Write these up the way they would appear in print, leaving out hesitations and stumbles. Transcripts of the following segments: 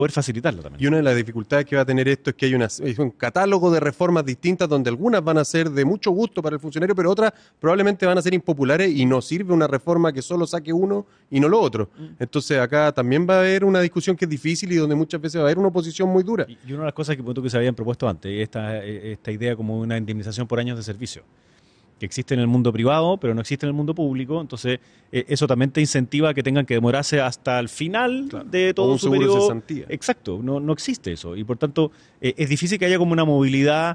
poder facilitarlo también. Y una de las dificultades que va a tener esto es que hay un catálogo de reformas distintas donde algunas van a ser de mucho gusto para el funcionario, pero otras probablemente van a ser impopulares y no sirve una reforma que solo saque uno y no lo otro. Entonces acá también va a haber una discusión que es difícil y donde muchas veces va a haber una oposición muy dura. Y una de las cosas que se habían propuesto antes, esta idea como una indemnización por años de servicio, que existe en el mundo privado, pero no existe en el mundo público. Entonces, eso también te incentiva a que tengan que demorarse hasta el final de todo su periodo. De cesantía. Exacto, no existe eso. Y por tanto, es difícil que haya como una movilidad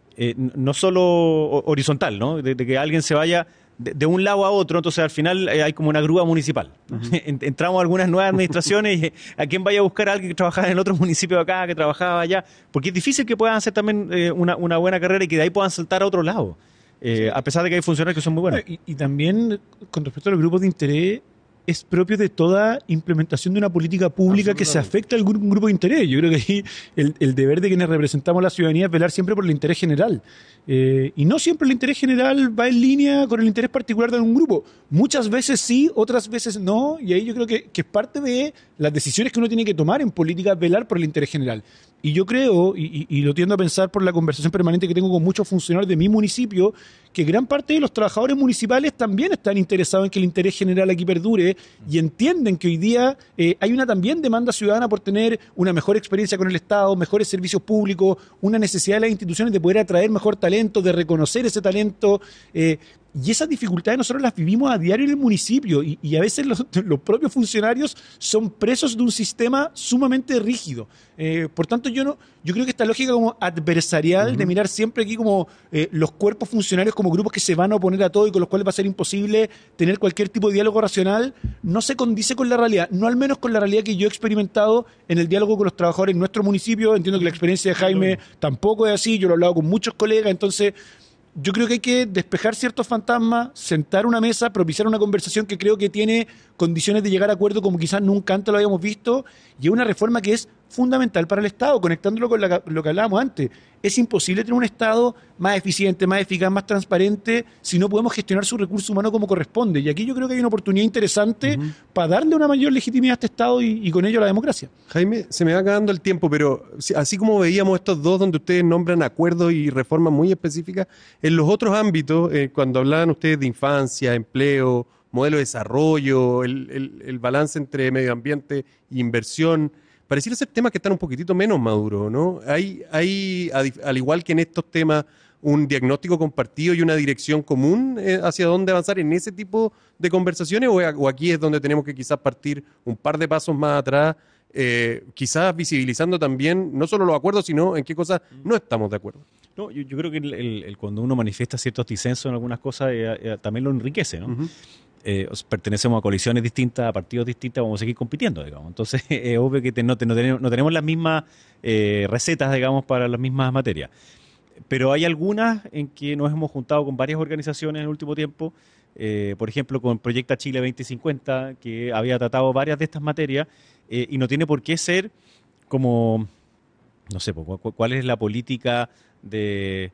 no solo horizontal, ¿no? De que alguien se vaya de un lado a otro, entonces al final hay como una grúa municipal. Entramos a algunas nuevas administraciones y a quién vaya a buscar a alguien que trabajaba en el otro municipio de acá, que trabajaba allá, porque es difícil que puedan hacer también una buena carrera y que de ahí puedan saltar a otro lado. A pesar de que hay funcionarios que son muy buenos. Y también, con respecto a los grupos de interés, es propio de toda implementación de una política pública que se afecta a un grupo de interés. Yo creo que ahí el deber de quienes representamos a la ciudadanía es velar siempre por el interés general. Y no siempre el interés general va en línea con el interés particular de un grupo. Muchas veces sí, otras veces no, y ahí yo creo que es parte de las decisiones que uno tiene que tomar en política, velar por el interés general. Y yo creo, y lo tiendo a pensar por la conversación permanente que tengo con muchos funcionarios de mi municipio, que gran parte de los trabajadores municipales también están interesados en que el interés general aquí perdure y entienden que hoy día hay una también demanda ciudadana por tener una mejor experiencia con el Estado, mejores servicios públicos, una necesidad de las instituciones de poder atraer mejor talento, de reconocer ese talento. Y esas dificultades nosotros las vivimos a diario en el municipio y a veces los propios funcionarios son presos de un sistema sumamente rígido. Por tanto, yo creo que esta lógica como adversarial de mirar siempre aquí como los cuerpos funcionarios como grupos que se van a oponer a todo y con los cuales va a ser imposible tener cualquier tipo de diálogo racional, no se condice con la realidad, no al menos con la realidad que yo he experimentado en el diálogo con los trabajadores en nuestro municipio. Entiendo que la experiencia de Jaime tampoco es así, yo lo he hablado con muchos colegas, entonces yo creo que hay que despejar ciertos fantasmas, sentar una mesa, propiciar una conversación que creo que tiene condiciones de llegar a acuerdo como quizás nunca antes lo habíamos visto, y es una reforma que es fundamental para el Estado, conectándolo con lo que hablábamos antes. Es imposible tener un Estado más eficiente, más eficaz, más transparente si no podemos gestionar su recurso humano como corresponde. Y aquí yo creo que hay una oportunidad interesante para darle una mayor legitimidad a este Estado y con ello a la democracia. Jaime, se me va acabando el tiempo, pero así como veíamos estos dos donde ustedes nombran acuerdos y reformas muy específicas, en los otros ámbitos, cuando hablaban ustedes de infancia, empleo, modelo de desarrollo, el balance entre medio ambiente e inversión, pareciera ser temas que están un poquitito menos maduros, ¿no? Hay al igual que en estos temas, un diagnóstico compartido y una dirección común hacia dónde avanzar en ese tipo de conversaciones, o aquí es donde tenemos que quizás partir un par de pasos más atrás, quizás visibilizando también no solo los acuerdos, sino en qué cosas no estamos de acuerdo. No, yo creo que cuando uno manifiesta ciertos disensos en algunas cosas, también lo enriquece, ¿no? Pertenecemos a coaliciones distintas, a partidos distintos, vamos a seguir compitiendo, digamos. Entonces, es obvio que no tenemos las mismas recetas, digamos, para las mismas materias. Pero hay algunas en que nos hemos juntado con varias organizaciones en el último tiempo, por ejemplo, con Proyecta Chile 2050, que había tratado varias de estas materias, y no tiene por qué ser como, no sé, cuál es la política de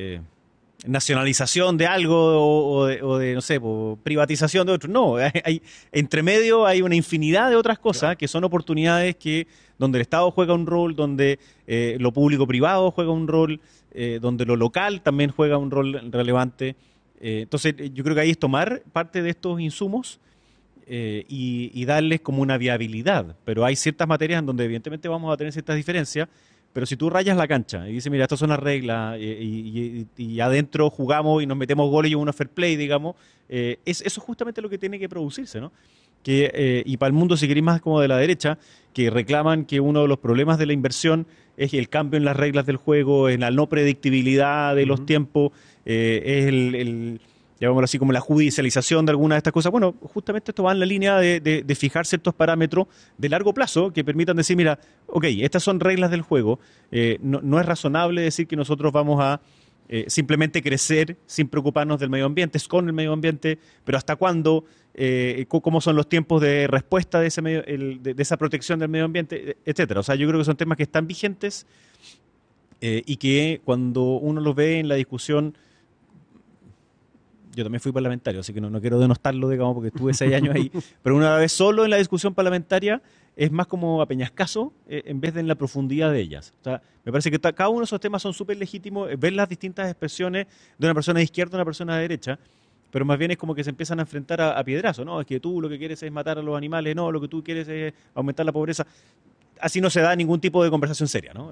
nacionalización de algo o de no sé, privatización de otro. No, entre medio hay una infinidad de otras cosas que son oportunidades donde el Estado juega un rol, donde lo público-privado juega un rol, donde lo local también juega un rol relevante. Entonces, yo creo que ahí es tomar parte de estos insumos y darles como una viabilidad. Pero hay ciertas materias en donde evidentemente vamos a tener ciertas diferencias. Pero si tú rayas la cancha y dices, mira, estas son las reglas y adentro jugamos y nos metemos goles y uno fair play, digamos, eso es justamente lo que tiene que producirse, ¿no? Y para el mundo, si queréis más como de la derecha, que reclaman que uno de los problemas de la inversión es el cambio en las reglas del juego, en la no predictibilidad de los tiempos, es llamémoslo así, como la judicialización de algunas de estas cosas. Bueno, justamente esto va en la línea de fijar ciertos parámetros de largo plazo que permitan decir, mira, ok, estas son reglas del juego, no es razonable decir que nosotros vamos a simplemente crecer sin preocuparnos del medio ambiente, es con el medio ambiente, pero ¿hasta cuándo? ¿Cómo son los tiempos de respuesta de esa protección del medio ambiente, etcétera? O sea, yo creo que son temas que están vigentes y que cuando uno los ve en la discusión. Yo también fui parlamentario, así que no quiero denostarlo, digamos, porque estuve 6 años ahí. Pero una vez solo en la discusión parlamentaria, es más como a peñascaso en vez de en la profundidad de ellas. O sea, me parece que cada uno de esos temas son súper legítimos, ver las distintas expresiones de una persona de izquierda a una persona de derecha, pero más bien es como que se empiezan a enfrentar a piedrazo, ¿no? Es que tú lo que quieres es matar a los animales, no, lo que tú quieres es aumentar la pobreza. Así no se da ningún tipo de conversación seria, ¿no?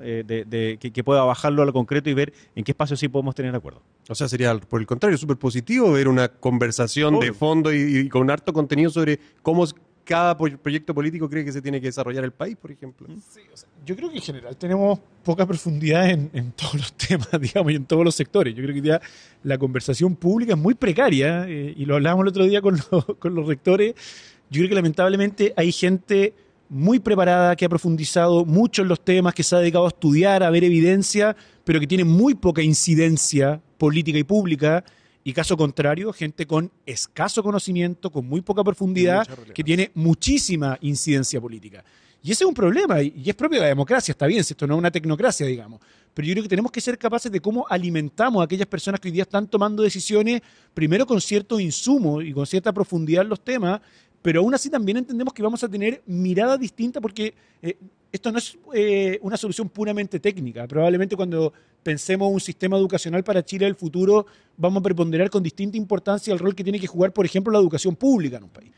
Que pueda bajarlo a lo concreto y ver en qué espacio sí podemos tener acuerdo. O sea, sería por el contrario súper positivo ver una conversación de fondo y con harto contenido sobre cómo cada proyecto político cree que se tiene que desarrollar el país, por ejemplo. Sí, o sea, yo creo que en general tenemos poca profundidad en todos los temas, digamos, y en todos los sectores. Yo creo que ya la conversación pública es muy precaria, y lo hablábamos el otro día con los rectores. Yo creo que lamentablemente hay gente muy preparada, que ha profundizado mucho en los temas, que se ha dedicado a estudiar, a ver evidencia, pero que tiene muy poca incidencia política y pública. Y caso contrario, gente con escaso conocimiento, con muy poca profundidad, que tiene muchísima incidencia política. Y ese es un problema, y es propio de la democracia, está bien, si esto no es una tecnocracia, digamos. Pero yo creo que tenemos que ser capaces de cómo alimentamos a aquellas personas que hoy día están tomando decisiones, primero con cierto insumo y con cierta profundidad en los temas, pero aún así también entendemos que vamos a tener miradas distintas, porque esto no es una solución puramente técnica. Probablemente cuando pensemos un sistema educacional para Chile del futuro, vamos a preponderar con distinta importancia el rol que tiene que jugar, por ejemplo, la educación pública en un país.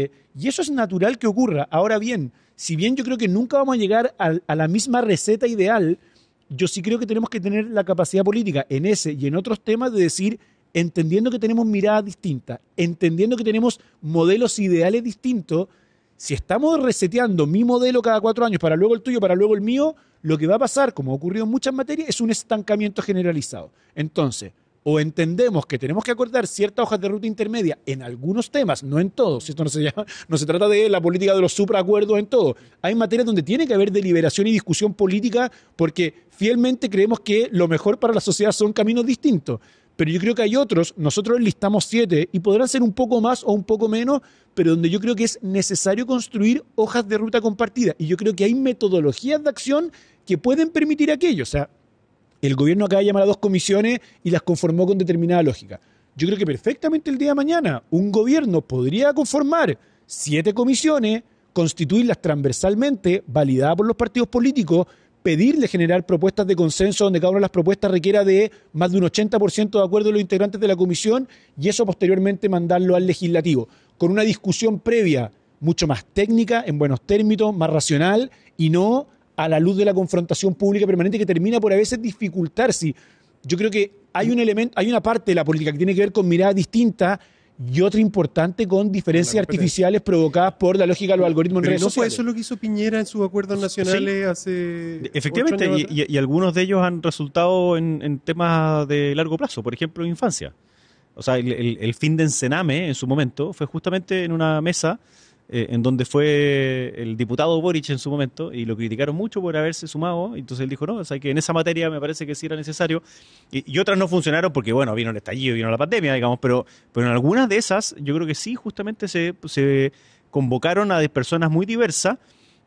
Y eso es natural que ocurra. Ahora bien, si bien yo creo que nunca vamos a llegar a la misma receta ideal, yo sí creo que tenemos que tener la capacidad política en ese y en otros temas de decir, entendiendo que tenemos miradas distintas, entendiendo que tenemos modelos ideales distintos, si estamos reseteando mi modelo cada 4 años para luego el tuyo, para luego el mío, lo que va a pasar, como ha ocurrido en muchas materias, es un estancamiento generalizado. Entonces, o entendemos que tenemos que acordar ciertas hojas de ruta intermedia en algunos temas, no en todos. Esto no se trata de la política de los supraacuerdos en todo. Hay materias donde tiene que haber deliberación y discusión política porque fielmente creemos que lo mejor para la sociedad son caminos distintos. Pero yo creo que hay otros, nosotros listamos 7 y podrán ser un poco más o un poco menos, pero donde yo creo que es necesario construir hojas de ruta compartidas. Y yo creo que hay metodologías de acción que pueden permitir aquello. O sea, el gobierno acaba de llamar a 2 comisiones y las conformó con determinada lógica. Yo creo que perfectamente el día de mañana un gobierno podría conformar 7 comisiones, constituirlas transversalmente, validadas por los partidos políticos, pedirle generar propuestas de consenso donde cada una de las propuestas requiera de más de un 80% de acuerdo de los integrantes de la comisión y eso posteriormente mandarlo al legislativo, con una discusión previa mucho más técnica, en buenos términos, más racional y no a la luz de la confrontación pública permanente que termina por a veces dificultarse. Yo creo que hay un elemento, hay una parte de la política que tiene que ver con miradas distintas y otra importante con diferencias artificiales provocadas por la lógica de los algoritmos en redes sociales. ¿No fue eso lo que hizo Piñera en sus acuerdos nacionales hace efectivamente, 8 años atrás? y algunos de ellos han resultado en temas de largo plazo, por ejemplo, infancia. O sea, el fin de Encename en su momento fue justamente en una mesa en donde fue el diputado Boric en su momento y lo criticaron mucho por haberse sumado, entonces él dijo, no, o sea, que en esa materia me parece que sí era necesario y otras no funcionaron porque, bueno, vino el estallido, vino la pandemia, digamos, pero en algunas de esas yo creo que sí, justamente se convocaron a personas muy diversas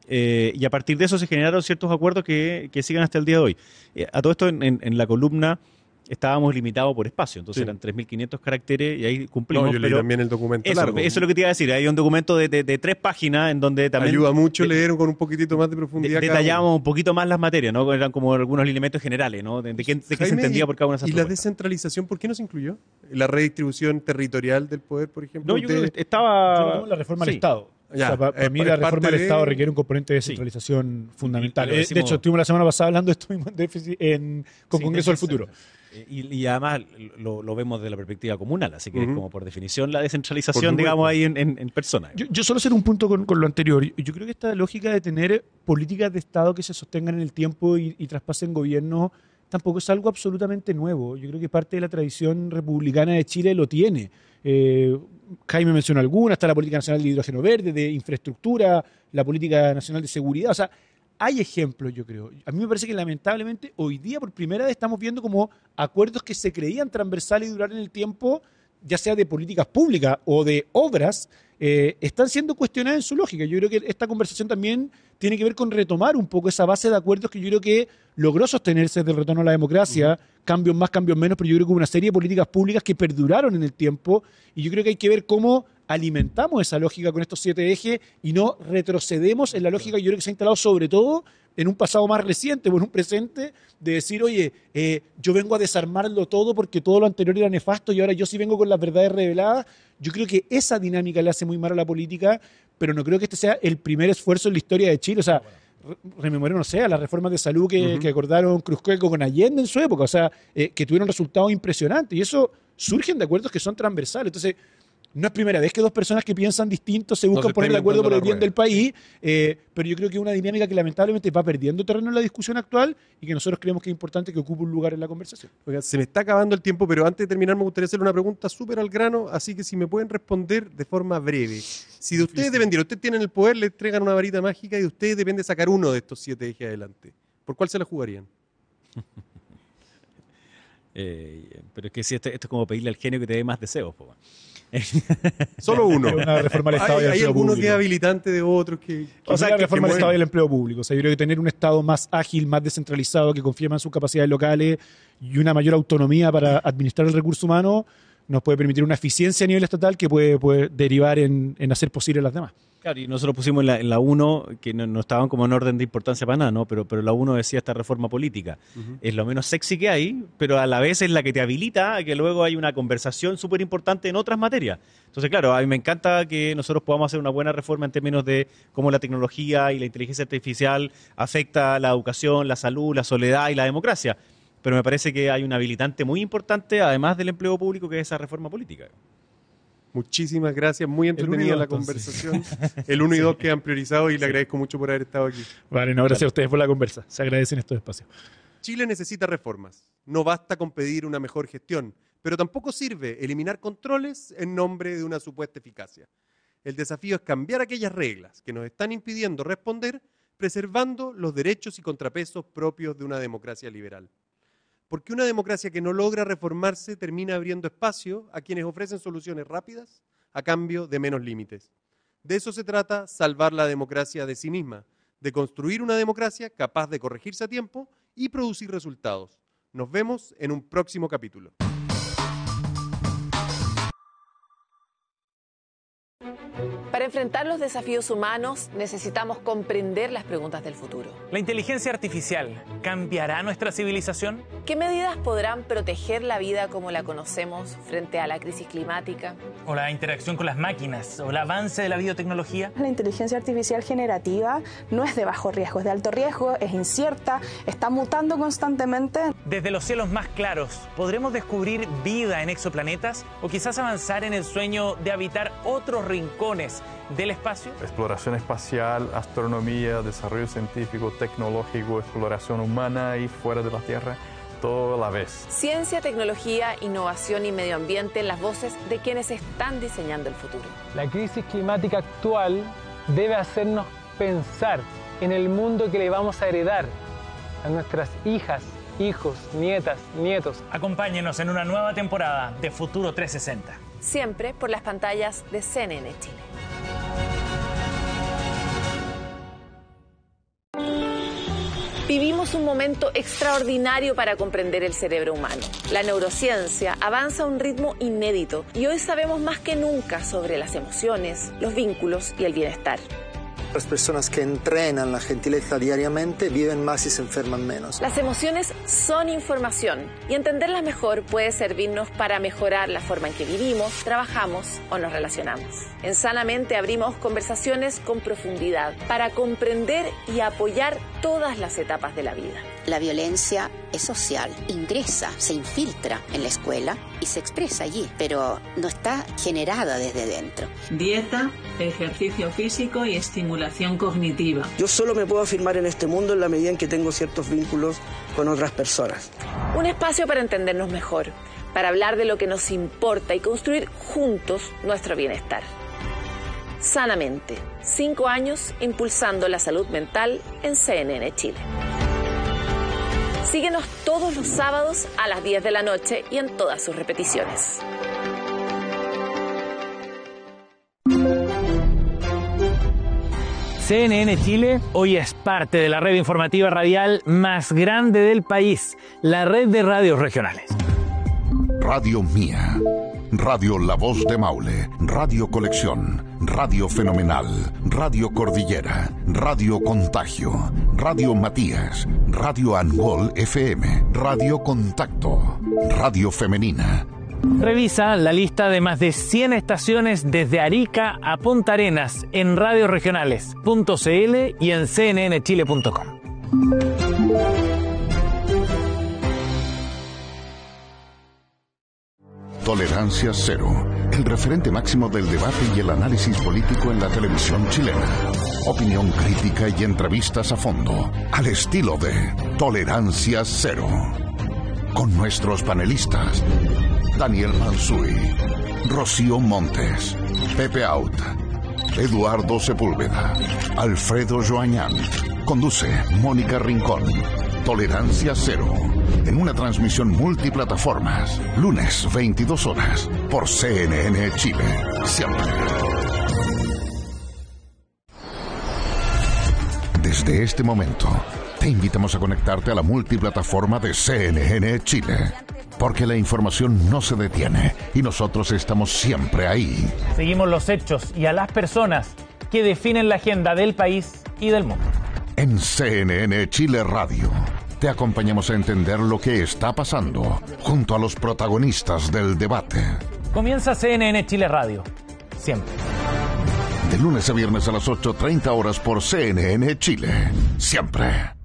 y a partir de eso se generaron ciertos acuerdos que siguen hasta el día de hoy. A todo esto en la columna estábamos limitados por espacio, entonces eran 3.500 caracteres y ahí cumplimos. No, yo leí también el documento largo. Eso es lo que te iba a decir, hay un documento de 3 páginas en donde también... Ayuda mucho leer con un poquitito más de profundidad. Detallamos un poquito más las materias, ¿no? Eran como algunos elementos generales, ¿no? De qué se entendía por cada una de esas propuestas. ¿Y la descentralización por qué no se incluyó? ¿La redistribución territorial del poder, por ejemplo? No, yo creo que estaba... La reforma del Estado. Ya, o sea, para mí la reforma del Estado requiere un componente de descentralización fundamental. De hecho, estuvimos la semana pasada hablando de esto mismo en déficit con Congreso del Futuro. Y además lo vemos desde la perspectiva comunal, así que es como por definición la descentralización, digamos, ahí en persona. Yo solo hacer un punto con lo anterior. Yo creo que esta lógica de tener políticas de Estado que se sostengan en el tiempo y traspasen gobierno tampoco es algo absolutamente nuevo. Yo creo que parte de la tradición republicana de Chile lo tiene. Jaime mencionó alguna, está la Política Nacional de Hidrógeno Verde, de infraestructura, la Política Nacional de Seguridad, o sea, hay ejemplos, yo creo. A mí me parece que lamentablemente hoy día por primera vez estamos viendo como acuerdos que se creían transversales y durar en el tiempo, ya sea de políticas públicas o de obras, están siendo cuestionadas en su lógica. Yo creo que esta conversación también tiene que ver con retomar un poco esa base de acuerdos que yo creo que logró sostenerse desde el retorno a la democracia, cambios más, cambios menos, pero yo creo que hubo una serie de políticas públicas que perduraron en el tiempo y yo creo que hay que ver cómo alimentamos esa lógica con estos 7 ejes y no retrocedemos en la lógica que yo creo que se ha instalado sobre todo en un pasado más reciente o en un presente de decir, oye, yo vengo a desarmarlo todo porque todo lo anterior era nefasto y ahora yo sí vengo con las verdades reveladas. Yo creo que esa dinámica le hace muy mal a la política, pero no creo que este sea el primer esfuerzo en la historia de Chile. O sea, rememoré, no sé, a las reformas de salud que acordaron Cruzcoe con Allende en su época, o sea, que tuvieron resultados impresionantes y eso surgen de acuerdos que son transversales. Entonces, no es primera vez que dos personas que piensan distinto se buscan poner de acuerdo por el bien del país, pero yo creo que es una dinámica que lamentablemente va perdiendo terreno en la discusión actual y que nosotros creemos que es importante que ocupe un lugar en la conversación. Oiga, se me está acabando el tiempo, pero antes de terminar me gustaría hacerle una pregunta súper al grano, así que si me pueden responder de forma breve. Si de ustedes dependiera, ustedes tienen el poder, le entregan una varita mágica y de ustedes depende sacar uno de estos 7 ejes adelante, ¿por cuál se la jugarían? Pero es que si esto es como pedirle al genio que te dé más deseos, po. Solo uno. Una reforma al Estado y al hay empleo alguno público. que es habilitante de otros que O sea, la reforma del mueven. Estado y el empleo público. O sea, yo creo que tener un Estado más ágil, más descentralizado, que confía más en sus capacidades locales y una mayor autonomía para administrar el recurso humano nos puede permitir una eficiencia a nivel estatal que puede derivar en hacer posible las demás. Claro, y nosotros pusimos en la 1, que no estaban como en orden de importancia para nada, ¿no? Pero la 1 decía esta reforma política. Es lo menos sexy que hay, pero a la vez es la que te habilita a que luego hay una conversación súper importante en otras materias. Entonces, claro, a mí me encanta que nosotros podamos hacer una buena reforma en términos de cómo la tecnología y la inteligencia artificial afecta la educación, la salud, la soledad y la democracia. Pero me parece que hay un habilitante muy importante, además del empleo público, que es esa reforma política. Muchísimas gracias, muy entretenida la conversación. El 1 y 2 quedan priorizados y le agradezco mucho por haber estado aquí. Vale, no, gracias a ustedes por la conversa. Se agradecen estos espacios. Chile necesita reformas. No basta con pedir una mejor gestión, pero tampoco sirve eliminar controles en nombre de una supuesta eficacia. El desafío es cambiar aquellas reglas que nos están impidiendo responder, preservando los derechos y contrapesos propios de una democracia liberal. Porque una democracia que no logra reformarse termina abriendo espacio a quienes ofrecen soluciones rápidas a cambio de menos límites. De eso se trata salvar la democracia de sí misma, de construir una democracia capaz de corregirse a tiempo y producir resultados. Nos vemos en un próximo capítulo. Para enfrentar los desafíos humanos necesitamos comprender las preguntas del futuro. ¿La inteligencia artificial cambiará nuestra civilización? ¿Qué medidas podrán proteger la vida como la conocemos frente a la crisis climática? ¿O la interacción con las máquinas? ¿O el avance de la biotecnología? La inteligencia artificial generativa no es de bajo riesgo, es de alto riesgo, es incierta, está mutando constantemente. Desde los cielos más claros, ¿podremos descubrir vida en exoplanetas? ¿O quizás avanzar en el sueño de habitar otros rincones del espacio? Exploración espacial, astronomía, desarrollo científico, tecnológico, exploración humana y fuera de la Tierra, todo a la vez. Ciencia, tecnología, innovación y medio ambiente en las voces de quienes están diseñando el futuro. La crisis climática actual debe hacernos pensar en el mundo que le vamos a heredar a nuestras hijas, hijos, nietas, nietos. Acompáñenos en una nueva temporada de Futuro 360. Siempre por las pantallas de CNN Chile. Vivimos un momento extraordinario para comprender el cerebro humano. La neurociencia avanza a un ritmo inédito y hoy sabemos más que nunca sobre las emociones, los vínculos y el bienestar. Las personas que entrenan la gentileza diariamente viven más y se enferman menos. Las emociones son información y entenderlas mejor puede servirnos para mejorar la forma en que vivimos, trabajamos o nos relacionamos. En Sanamente abrimos conversaciones con profundidad para comprender y apoyar todas las etapas de la vida. La violencia es social, ingresa, se infiltra en la escuela y se expresa allí, pero no está generada desde dentro. Dieta, ejercicio físico y estimulación cognitiva. Yo solo me puedo afirmar en este mundo en la medida en que tengo ciertos vínculos con otras personas. Un espacio para entendernos mejor, para hablar de lo que nos importa y construir juntos nuestro bienestar. Sanamente, 5 años impulsando la salud mental en CNN Chile. Síguenos todos los sábados a las 10 de la noche y en todas sus repeticiones. CNN Chile hoy es parte de la red informativa radial más grande del país, la red de radios regionales. Radio Mía. Radio La Voz de Maule, Radio Colección, Radio Fenomenal, Radio Cordillera, Radio Contagio, Radio Matías, Radio Angol FM, Radio Contacto, Radio Femenina. Revisa la lista de más de 100 estaciones desde Arica a Punta Arenas en radioregionales.cl y en cnnchile.com. Tolerancia Cero, el referente máximo del debate y el análisis político en la televisión chilena. Opinión crítica y entrevistas a fondo, al estilo de Tolerancia Cero. Con nuestros panelistas, Daniel Mansuy, Rocío Montes, Pepe Out, Eduardo Sepúlveda, Alfredo Joañán. Conduce Mónica Rincón. Tolerancia Cero, en una transmisión multiplataformas, lunes 22 horas, por CNN Chile, siempre. Desde este momento, te invitamos a conectarte a la multiplataforma de CNN Chile, porque la información no se detiene y nosotros estamos siempre ahí. Seguimos los hechos y a las personas que definen la agenda del país y del mundo. En CNN Chile Radio, te acompañamos a entender lo que está pasando junto a los protagonistas del debate. Comienza CNN Chile Radio, siempre. De lunes a viernes a las 8:30 horas por CNN Chile, siempre.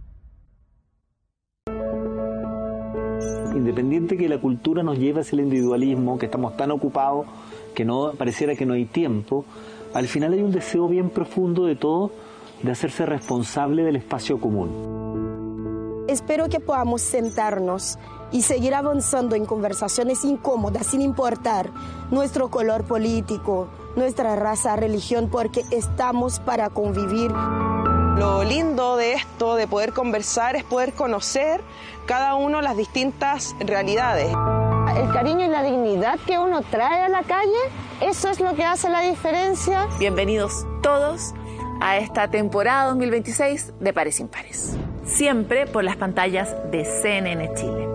Independiente que la cultura nos lleve hacia el individualismo, que estamos tan ocupados que no pareciera que no hay tiempo, al final hay un deseo bien profundo de todos de hacerse responsable del espacio común. Espero que podamos sentarnos y seguir avanzando en conversaciones incómodas sin importar nuestro color político, nuestra raza, religión, porque estamos para convivir. Lo lindo de esto, de poder conversar, es poder conocer cada uno las distintas realidades. El cariño y la dignidad que uno trae a la calle, eso es lo que hace la diferencia. Bienvenidos todos a esta temporada 2026 de Pares Impares. Siempre por las pantallas de CNN Chile.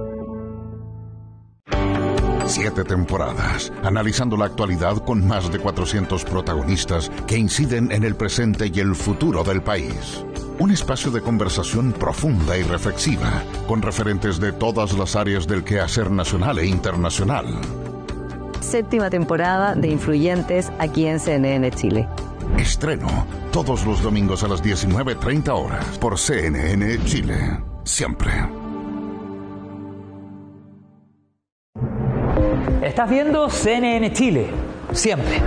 7 temporadas, analizando la actualidad con más de 400 protagonistas que inciden en el presente y el futuro del país. Un espacio de conversación profunda y reflexiva, con referentes de todas las áreas del quehacer nacional e internacional. 7ª temporada de Influyentes aquí en CNN Chile. Estreno todos los domingos a las 19:30 horas por CNN Chile. Siempre. Estás viendo CNN Chile. Siempre.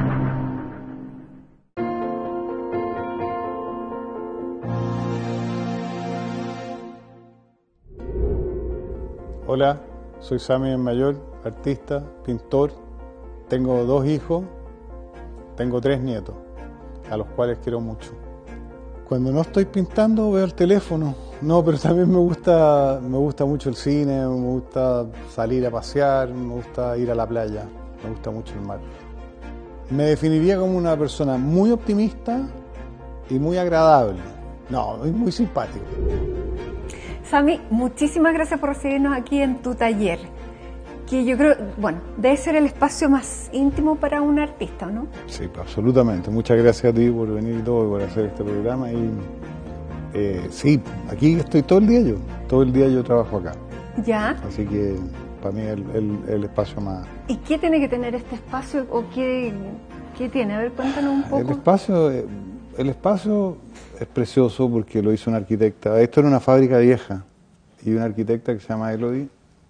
Hola, soy Sammy Mayor, artista, pintor. Tengo 2 hijos, tengo 3 nietos, a los cuales quiero mucho. Cuando no estoy pintando veo el teléfono. No, pero también me gusta mucho el cine, me gusta salir a pasear, me gusta ir a la playa, me gusta mucho el mar. Me definiría como una persona muy optimista y muy agradable. No, muy simpático. Sammy, muchísimas gracias por recibirnos aquí en tu taller, que yo creo, bueno, debe ser el espacio más íntimo para un artista, ¿no? Sí, absolutamente. Muchas gracias a ti por venir y todo, y por hacer este programa. Y sí, aquí estoy todo el día yo trabajo acá. Ya. Así que para mí es el espacio más... ¿Y qué tiene que tener este espacio o qué tiene? A ver, cuéntanos un poco. El espacio es precioso porque lo hizo una arquitecta. Esto era una fábrica vieja y una arquitecta que se llama Elodie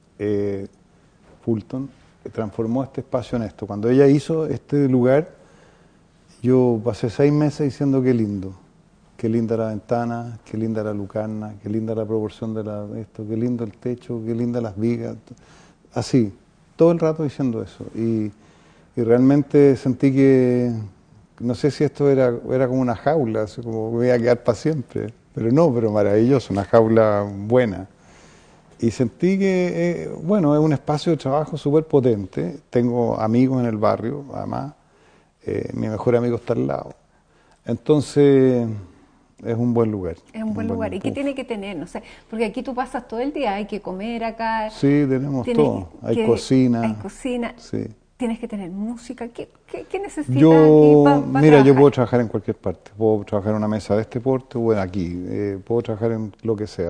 Fulton transformó este espacio en esto. Cuando ella hizo este lugar, yo pasé 6 meses diciendo qué lindo. Qué linda la ventana, qué linda la lucarna, qué linda la proporción de esto, qué lindo el techo, qué lindas las vigas. Así, todo el rato diciendo eso. Y realmente sentí que, no sé si esto era como una jaula, así como me iba a quedar para siempre. Pero no, pero maravilloso, una jaula buena. Y sentí que, bueno, es un espacio de trabajo súper potente. Tengo amigos en el barrio, además. Mi mejor amigo está al lado. Entonces... es un buen lugar. Es un buen lugar. ¿Y qué tiene que tener? No sé, porque aquí tú pasas todo el día, hay que comer acá. Sí, tenemos todo. Hay cocina. Hay cocina. Sí. ¿Tienes que tener música? ¿Qué necesitas Yo, aquí para mira, trabajar? yo puedo trabajar en cualquier parte. Puedo trabajar en una mesa de este porte o aquí. Puedo trabajar en lo que sea.